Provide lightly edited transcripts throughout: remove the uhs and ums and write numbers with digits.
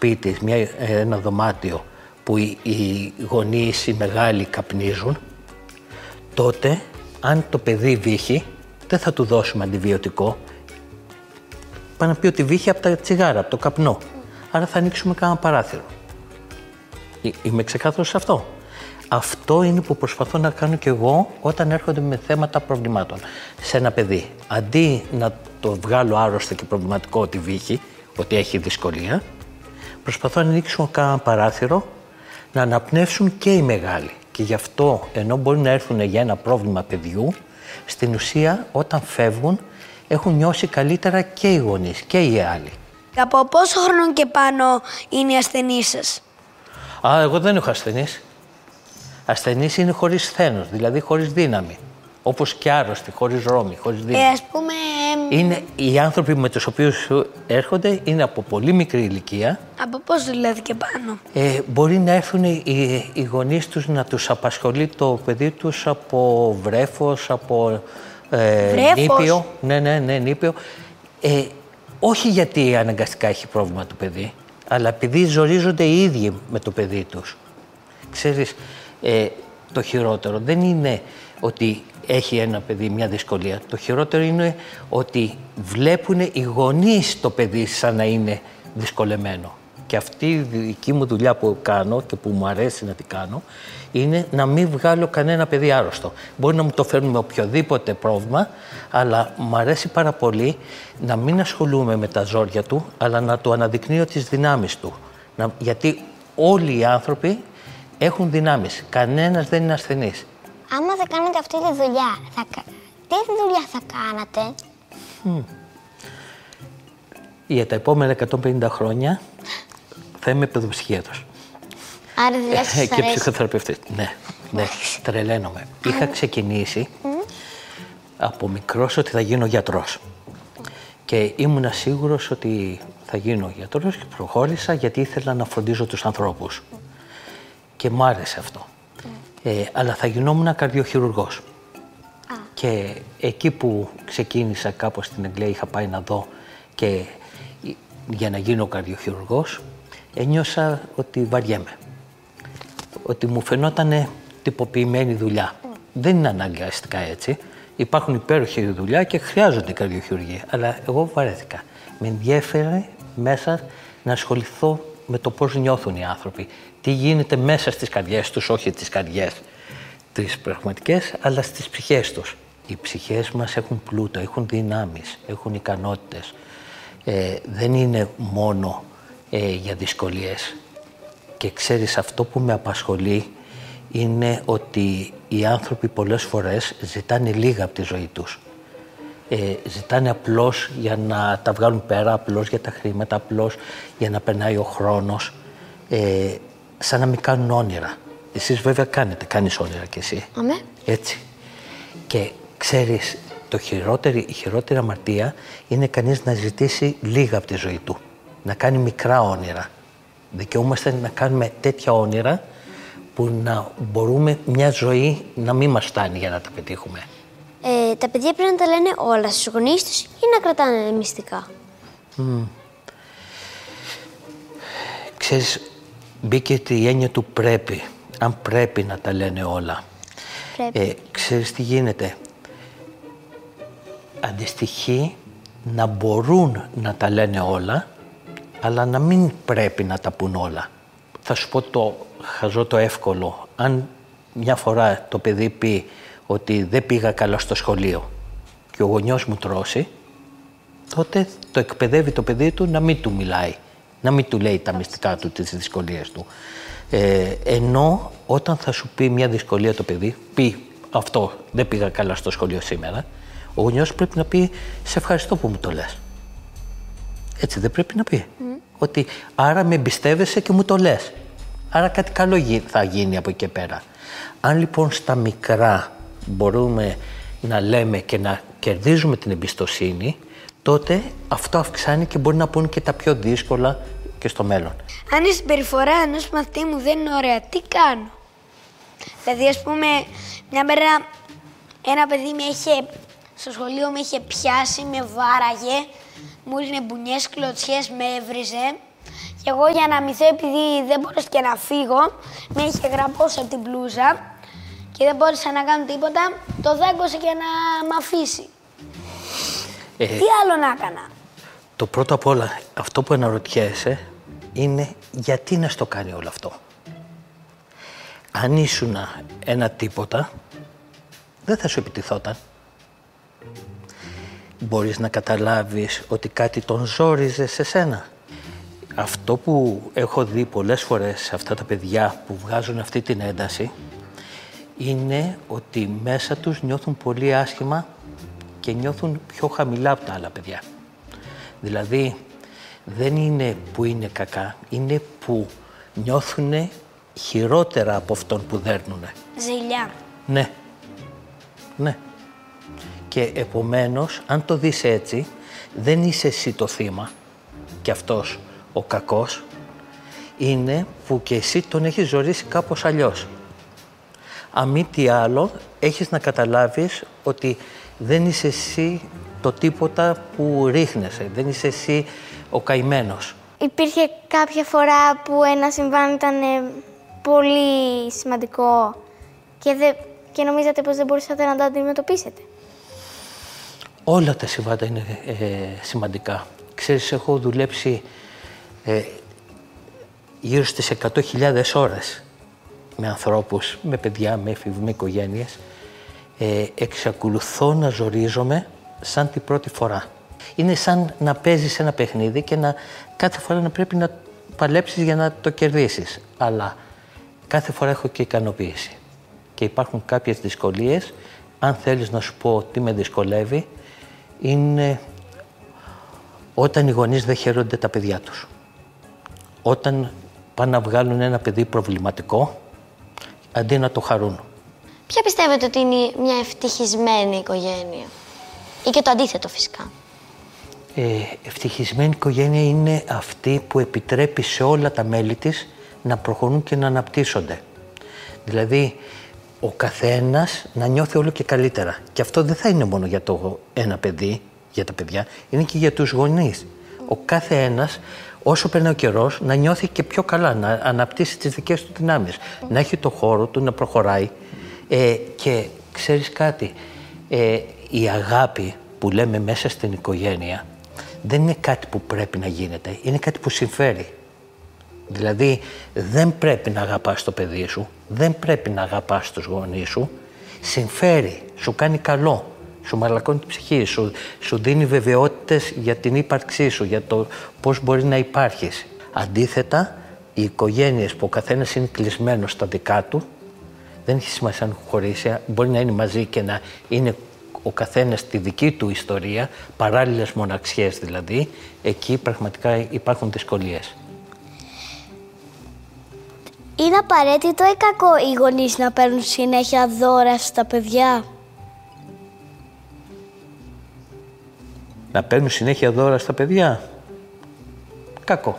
σπίτι, ένα δωμάτιο που οι γονείς, οι μεγάλοι καπνίζουν, τότε αν το παιδί βύχει, δεν θα του δώσουμε αντιβιωτικό. Πάνε να πει ότι βύχει από τα τσιγάρα, από το καπνό. Άρα θα ανοίξουμε κάνα παράθυρο. Είμαι ξεκάθαρος σε αυτό. Αυτό είναι που προσπαθώ να κάνω κι εγώ όταν έρχονται με θέματα προβλημάτων σε ένα παιδί. Αντί να το βγάλω άρρωστο και προβληματικό ότι βύχει, ότι έχει δυσκολία, προσπαθώ να ανοίξουμε κάνα παράθυρο, να αναπνεύσουν και οι μεγάλοι. Και γι' αυτό, ενώ μπορεί να έρθουν για ένα πρόβλημα παιδιού, στην ουσία όταν φεύγουν έχουν νιώσει καλύτερα και οι γονείς και οι άλλοι. Από πόσο χρόνο και πάνω είναι οι ασθενείς σας? Εγώ δεν έχω ασθενείς. Ασθενείς είναι χωρίς σθένος, δηλαδή χωρίς δύναμη. Όπως και άρρωστοι, χωρίς ρόμη, χωρίς δύναμη. Ας πούμε... Είναι οι άνθρωποι με τους οποίους έρχονται, είναι από πολύ μικρή ηλικία. Από πόσο δηλαδή και πάνω? Μπορεί να έρθουν οι γονείς τους να τους απασχολεί το παιδί τους από βρέφος, από νήπιο. Ναι, νήπιο. Όχι γιατί αναγκαστικά έχει πρόβλημα το παιδί, αλλά επειδή ζορίζονται οι ίδιοι με το παιδί τους. Ξέρεις, το χειρότερο δεν είναι ότι έχει ένα παιδί μια δυσκολία. Το χειρότερο είναι ότι βλέπουν οι γονείς το παιδί σαν να είναι δυσκολεμένο. Και αυτή η δική μου δουλειά που κάνω και που μου αρέσει να την κάνω είναι να μην βγάλω κανένα παιδί άρρωστο. Μπορεί να μου το φέρουν με οποιοδήποτε πρόβλημα, αλλά μου αρέσει πάρα πολύ να μην ασχολούμαι με τα ζόρια του, αλλά να του αναδεικνύω τις δυνάμεις του. Γιατί όλοι οι άνθρωποι έχουν δυνάμεις. Κανένας δεν είναι ασθενής. Άμα δεν κάνετε αυτή τη δουλειά, τι δουλειά θα κάνατε? Για τα επόμενα 150 χρόνια θα είμαι παιδοψυχίατρος. Άρα δουλειά σας αρέσει. Και ψυχοθεραπευτής. Ναι, τρελαίνομαι. Είχα ξεκινήσει από μικρός ότι θα γίνω γιατρός. Και ήμουνα σίγουρος ότι θα γίνω γιατρός και προχώρησα γιατί ήθελα να φροντίζω τους ανθρώπους. Και μ' άρεσε αυτό. Αλλά θα γινόμουν καρδιοχειρουργός. Και εκεί που ξεκίνησα κάπως στην Αγγλία, είχα πάει να δω και για να γίνω καρδιοχειρουργός, ένιωσα ότι βαριέμαι. Ότι μου φαινόταν τυποποιημένη δουλειά. Δεν είναι αναγκαστικά έτσι. Υπάρχουν υπέροχη δουλειά και χρειάζονται καρδιοχειρουργία. Αλλά εγώ βαρέθηκα. Με ενδιέφερε μέσα να ασχοληθώ με το πώς νιώθουν οι άνθρωποι. Τι γίνεται μέσα στις καρδιές τους, όχι τις καρδιές τις πραγματικές, αλλά στις ψυχές τους. Οι ψυχές μας έχουν πλούτο, έχουν δυνάμεις, έχουν ικανότητες. Δεν είναι μόνο για δυσκολίες. Και ξέρεις, αυτό που με απασχολεί είναι ότι οι άνθρωποι πολλές φορές ζητάνε λίγα από τη ζωή τους. Ζητάνε απλώς για να τα βγάλουν πέρα, απλώς για τα χρήματα, απλώς για να περνάει ο χρόνος, σαν να μην κάνουν όνειρα. Εσείς βέβαια κάνεις όνειρα κι εσύ. Αμέ. Έτσι. Και ξέρεις, η χειρότερη αμαρτία είναι κανείς να ζητήσει λίγα από τη ζωή του. Να κάνει μικρά όνειρα. Δικαιούμαστε να κάνουμε τέτοια όνειρα που να μπορούμε μια ζωή να μην μας φτάνει για να τα πετύχουμε. Τα παιδιά πρέπει να τα λένε όλα στους γονείς τους ή να κρατάνε μυστικά? Ξέρεις, μπήκε η έννοια του πρέπει. Αν πρέπει να τα λένε όλα. Ξέρεις τι γίνεται. Αντιστοιχεί να μπορούν να τα λένε όλα, αλλά να μην πρέπει να τα πουν όλα. Θα σου πω το χαζό το εύκολο. Αν μια φορά το παιδί πει ότι δεν πήγα καλά στο σχολείο και ο γονιός μου τρώσει, τότε το εκπαιδεύει το παιδί του να μην του μιλάει, να μην του λέει τα μυστικά του, τις δυσκολίες του. Ενώ όταν θα σου πει μια δυσκολία το παιδί, πει αυτό, δεν πήγα καλά στο σχολείο σήμερα, ο γονιός πρέπει να πει σε ευχαριστώ που μου το λες. Έτσι δεν πρέπει να πει? Ότι άρα με εμπιστεύεσαι και μου το λες. Άρα κάτι καλό θα γίνει από εκεί και πέρα. Αν λοιπόν στα μικρά μπορούμε να λέμε και να κερδίζουμε την εμπιστοσύνη, τότε αυτό αυξάνει και μπορεί να πούνε και τα πιο δύσκολα και στο μέλλον. Αν η συμπεριφορά ενός μαθητή μου δεν είναι ωραία, τι κάνω? Δηλαδή, ας πούμε, μια μέρα ένα παιδί στο σχολείο με είχε πιάσει, με βάραγε, μου έδινε μπουνιές, κλωτσιές, με έβριζε. Και εγώ για να μυθώ, επειδή δεν μπόρεσα και να φύγω, με είχε γραπώσει από την μπλούζα και δεν μπόρεσα να κάνω τίποτα, το δάγκωσε για να μ' αφήσει. Τι άλλο να έκανα? Το πρώτο απ' όλα, αυτό που αναρωτιέσαι είναι γιατί να στο κάνει όλο αυτό. Αν ήσουν ένα τίποτα, δεν θα σου επιτιθόταν. Μπορείς να καταλάβεις ότι κάτι τον ζόριζε σε σένα. Αυτό που έχω δει πολλές φορές σε αυτά τα παιδιά που βγάζουν αυτή την ένταση είναι ότι μέσα τους νιώθουν πολύ άσχημα και νιώθουν πιο χαμηλά από τα άλλα παιδιά. Δηλαδή, δεν είναι που είναι κακά, είναι που νιώθουν χειρότερα από αυτόν που δέρνουνε. Ζηλιά. Ναι. Ναι. Και επομένως, αν το δεις έτσι, δεν είσαι εσύ το θύμα και αυτός ο κακός, είναι που και εσύ τον έχεις ζωρίσει κάπως αλλιώς. Αν μη τι άλλο, έχεις να καταλάβεις ότι δεν είσαι εσύ το τίποτα που ρίχνεσαι, δεν είσαι εσύ ο καημένος. Υπήρχε κάποια φορά που ένα συμβάν ήταν πολύ σημαντικό και νομίζατε πως δεν μπορούσατε να το αντιμετωπίσετε? Όλα τα συμβάντα είναι σημαντικά. Ξέρεις, έχω δουλέψει γύρω στις 100.000 ώρες με ανθρώπους, με παιδιά, με έφηβους, με οικογένειες. Εξακολουθώ να ζορίζομαι σαν την πρώτη φορά. Είναι σαν να παίζεις ένα παιχνίδι και κάθε φορά να πρέπει να παλέψεις για να το κερδίσεις. Αλλά κάθε φορά έχω και ικανοποίηση. Και υπάρχουν κάποιες δυσκολίες. Αν θέλεις να σου πω τι με δυσκολεύει, είναι όταν οι γονείς δεν χαίρονται τα παιδιά τους. Όταν πάνε να βγάλουν ένα παιδί προβληματικό, αντί να το χαρούν. Ποια πιστεύετε ότι είναι μια ευτυχισμένη οικογένεια? Ή και το αντίθετο φυσικά. Ευτυχισμένη οικογένεια είναι αυτή που επιτρέπει σε όλα τα μέλη της να προχωρούν και να αναπτύσσονται. Δηλαδή, ο καθένας να νιώθει όλο και καλύτερα. Και αυτό δεν θα είναι μόνο για το ένα παιδί, για τα παιδιά, είναι και για τους γονείς. Ο κάθε ένας, όσο περνάει ο καιρός, να νιώθει και πιο καλά, να αναπτύσσει τις δικές του δυνάμεις, να έχει το χώρο του, να προχωράει. Και ξέρεις κάτι, η αγάπη που λέμε μέσα στην οικογένεια δεν είναι κάτι που πρέπει να γίνεται, είναι κάτι που συμφέρει. Δηλαδή, δεν πρέπει να αγαπάς το παιδί σου, δεν πρέπει να αγαπάς τους γονείς σου, συμφέρει, σου κάνει καλό, σου μαλακώνει την ψυχή σου, σου δίνει βεβαιότητες για την ύπαρξή σου, για το πώς μπορεί να υπάρχεις. Αντίθετα, οι οικογένειες που ο καθένας είναι κλεισμένος στα δικά του, δεν έχει σημασία να έχουν χωρίσει, μπορεί να είναι μαζί και να είναι ο καθένας τη δική του ιστορία, παράλληλες μοναξιές δηλαδή, εκεί πραγματικά υπάρχουν δυσκολίες. Είναι απαραίτητο ή κακό οι γονείς να παίρνουν συνέχεια δώρα στα παιδιά? Να παίρνουν συνέχεια δώρα στα παιδιά? Κακό.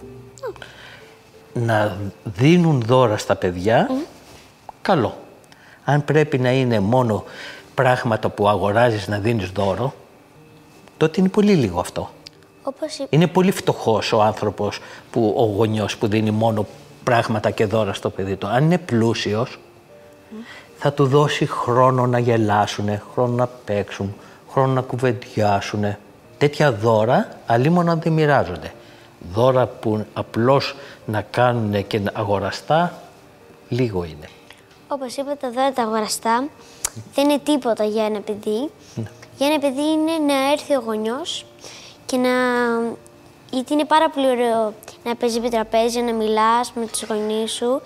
Να δίνουν δώρα στα παιδιά? Καλό. Αν πρέπει να είναι μόνο πράγματα που αγοράζεις να δίνεις δώρο, τότε είναι πολύ λίγο αυτό. Είναι πολύ φτωχός ο άνθρωπος, ο γονιός που δίνει μόνο πράγματα και δώρα στο παιδί του. Αν είναι πλούσιος, θα του δώσει χρόνο να γελάσουνε, χρόνο να παίξουν, χρόνο να κουβεντιάσουν. Τέτοια δώρα αλλήμον αν δεν μοιράζονται. Δώρα που απλώς να κάνουν και αγοραστά, λίγο είναι. Όπως είπατε, τα δώρα τα αγοραστά δεν είναι τίποτα για ένα παιδί. Για ένα παιδί είναι να έρθει ο γονιός και γιατί είναι πάρα πολύ ωραίο να παίζει επί τραπέζι, να μιλάς με τους γονείς σου.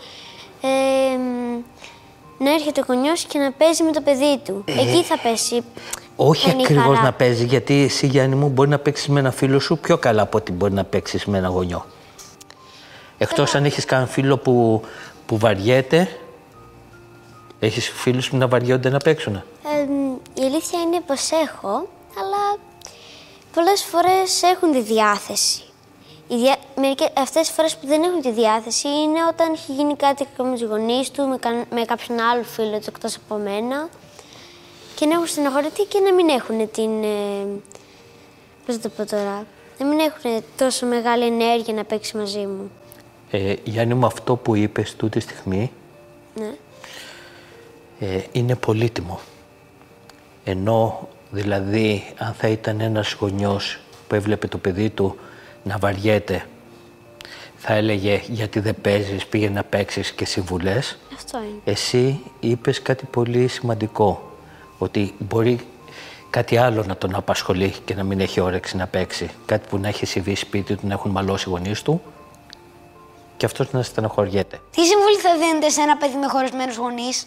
Να έρχεται ο γονιός και να παίζει με το παιδί του. Εκεί θα πέσει. Όχι ακριβώς να παίζει, γιατί εσύ, Γιάννη μου, μπορεί να παίξεις με ένα φίλο σου πιο καλά από ό,τι μπορεί να παίξεις με ένα γονιό. Εκτός αν έχεις κανένα φίλο που βαριέται. Έχεις φίλους που να βαριόνται να παίξουν? Η αλήθεια είναι πως έχω, αλλά πολλές φορές έχουν τη διάθεση. Αυτές τις φορές που δεν έχουν τη διάθεση είναι όταν έχει γίνει κάτι με τους γονείς του, με κάποιον άλλο φίλο του εκτός από μένα και να έχουν στεναχωρηθεί και να μην έχουν την... πώς θα το πω τώρα... να μην έχουν τόσο μεγάλη ενέργεια να παίξει μαζί μου. Γιάννη μου, αυτό που είπες τούτη στιγμή Ναι. Είναι πολύτιμο. Ενώ δηλαδή αν θα ήταν ένας γονιός που έβλεπε το παιδί του να βαριέται, θα έλεγε γιατί δεν παίζεις, πήγαινε να παίξεις και συμβουλές. Αυτό είναι. Εσύ είπες κάτι πολύ σημαντικό, ότι μπορεί κάτι άλλο να τον απασχολεί και να μην έχει όρεξη να παίξει. Κάτι που να έχει συμβεί σπίτι του, να έχουν μαλώσει οι γονείς του και αυτός να στεναχωριέται. Τι συμβουλή θα δίνετε σε ένα παιδί με χωρισμένους γονείς?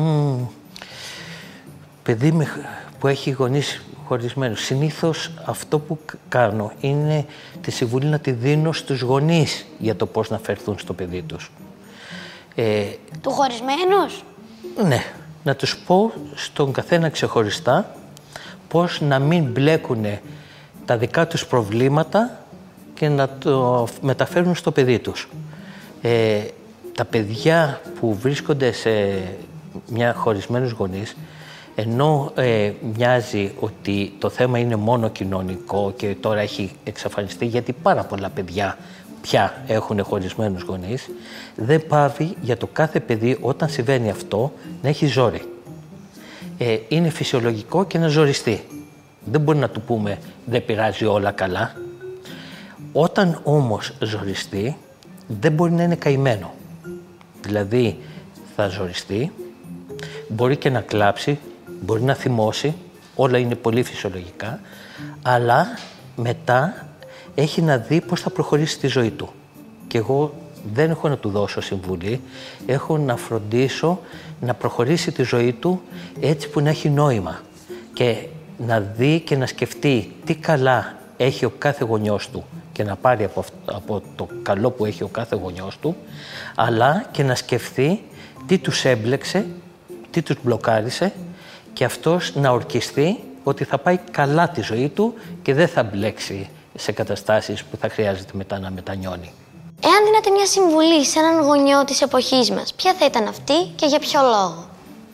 Παιδί που έχει γονείς χωρισμένους. Συνήθως αυτό που κάνω είναι τη συμβουλή να τη δίνω στους γονείς για το πώς να φερθούν στο παιδί τους. Του χωρισμένους? Ναι, να τους πω στον καθένα ξεχωριστά πώς να μην μπλέκουν τα δικά τους προβλήματα και να το μεταφέρουν στο παιδί τους. Τα παιδιά που βρίσκονται σε μια χωρισμένους γονείς, ενώ μοιάζει ότι το θέμα είναι μόνο κοινωνικό και τώρα έχει εξαφανιστεί, γιατί πάρα πολλά παιδιά πια έχουν χωρισμένους γονείς, δεν πάβει για το κάθε παιδί όταν συμβαίνει αυτό να έχει ζόρι. Είναι φυσιολογικό και να ζοριστεί. Δεν μπορεί να του πούμε δεν πειράζει, όλα καλά. Όταν όμως ζοριστεί δεν μπορεί να είναι καημένο. Δηλαδή θα ζοριστεί, μπορεί και να κλάψει, μπορεί να θυμώσει, όλα είναι πολύ φυσιολογικά, αλλά μετά έχει να δει πώς θα προχωρήσει τη ζωή του. Και εγώ δεν έχω να του δώσω συμβουλή, έχω να φροντίσω να προχωρήσει τη ζωή του έτσι που να έχει νόημα και να δει και να σκεφτεί τι καλά έχει ο κάθε γονιός του και να πάρει από το καλό που έχει ο κάθε γονιός του, αλλά και να σκεφτεί τι τους έμπλεξε, τι τους μπλοκάρισε και αυτός να ορκιστεί ότι θα πάει καλά τη ζωή του και δεν θα μπλέξει σε καταστάσεις που θα χρειάζεται μετά να μετανιώνει. Εάν δίνατε μια συμβουλή σε έναν γονιό της εποχής μας, ποια θα ήταν αυτή και για ποιο λόγο?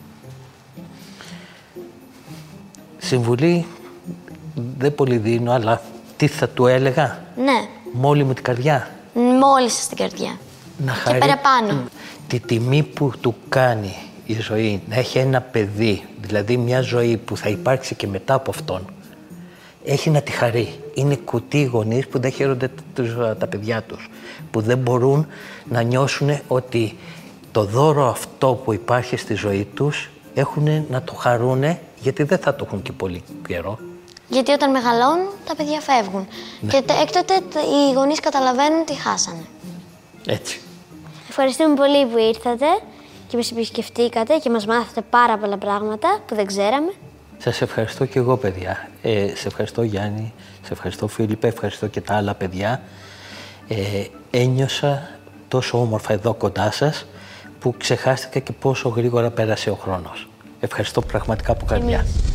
Συμβουλή δεν πολύ δίνω, αλλά τι θα του έλεγα? Ναι, Με όλη μου την καρδιά. μόλις σας την καρδιά. Να Και παραπάνω. τη τιμή που του κάνει η ζωή, να έχει ένα παιδί, δηλαδή μια ζωή που θα υπάρξει και μετά από αυτόν, έχει να τη χαρεί. Είναι κουτί γονείς που δεν χαίρονται τα παιδιά τους, που δεν μπορούν να νιώσουν ότι το δώρο αυτό που υπάρχει στη ζωή τους έχουν να το χαρούν, γιατί δεν θα το έχουν και πολύ καιρό. Γιατί όταν μεγαλώνουν, τα παιδιά φεύγουν. Ναι. Και έκτοτε οι γονείς καταλαβαίνουν τι χάσανε. Έτσι. Ευχαριστούμε πολύ που ήρθατε και μας επισκεφτήκατε και μας μάθατε πάρα πολλά πράγματα που δεν ξέραμε. Σας ευχαριστώ και εγώ, παιδιά. Σε ευχαριστώ, Γιάννη, σε ευχαριστώ, Φίλιππε, ευχαριστώ και τα άλλα παιδιά. Ένιωσα τόσο όμορφα εδώ κοντά σας που ξεχάστηκα και πόσο γρήγορα πέρασε ο χρόνος. Ευχαριστώ πραγματικά από καρδιά.